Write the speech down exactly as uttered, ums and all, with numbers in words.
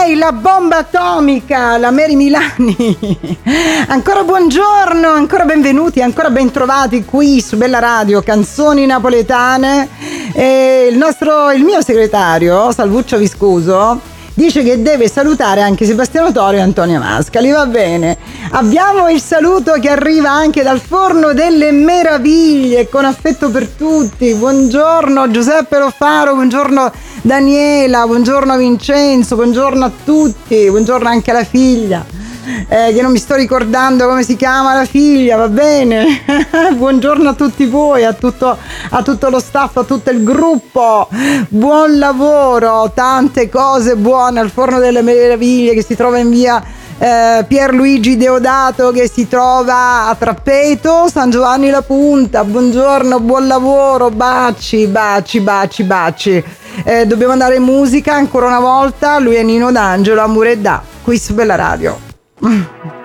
lei, la bomba atomica, la Mary Milani. Ancora buongiorno, ancora benvenuti, ancora bentrovati qui su Bella Radio, canzoni napoletane. E il nostro, il mio segretario, Salvuccio Viscuso, dice che deve salutare anche Sebastiano Toro e Antonia Mascali, va bene. Abbiamo il saluto che arriva anche dal Forno delle Meraviglie, con affetto per tutti. Buongiorno Giuseppe Lofaro, buongiorno Daniela, buongiorno Vincenzo, buongiorno a tutti, buongiorno anche alla figlia. Eh, che non mi sto ricordando come si chiama la figlia, va bene? Buongiorno a tutti voi, a tutto, a tutto lo staff, a tutto il gruppo. Buon lavoro, tante cose buone al Forno delle Meraviglie che si trova in via eh, Pierluigi Deodato, che si trova a Trappeto, San Giovanni la Punta. Buongiorno, buon lavoro, baci, baci, baci, baci. Eh, dobbiamo andare in musica ancora una volta. Lui è Nino D'Angelo, Amore da, qui su Bella Radio.